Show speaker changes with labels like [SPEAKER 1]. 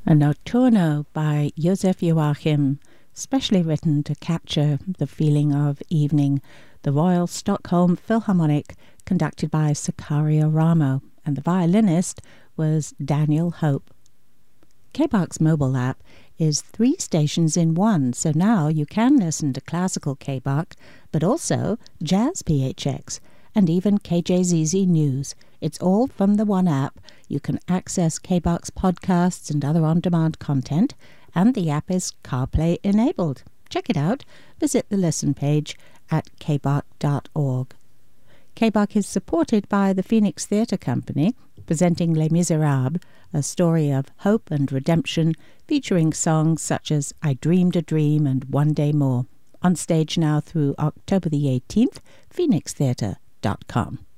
[SPEAKER 1] A Notturno by Josef Joachim, specially written to capture the feeling of evening. The Royal Stockholm Philharmonic, conducted by Sicario Ramo, and the violinist was Daniel Hope. KBAK's mobile app is 3 stations in one, so now you can listen to classical KBAK, but also jazz PHX, and even KJZZ News. It's all from the one app. You can access KBAK's podcasts and other on-demand content, and the app is CarPlay enabled. Check it out. Visit the listen page at kbak.org. KBAK is supported by the Phoenix Theatre Company, presenting Les Miserables, a story of hope and redemption, featuring songs such as I Dreamed a Dream and One Day More. On stage now through October the 18th, phoenixtheatre.com.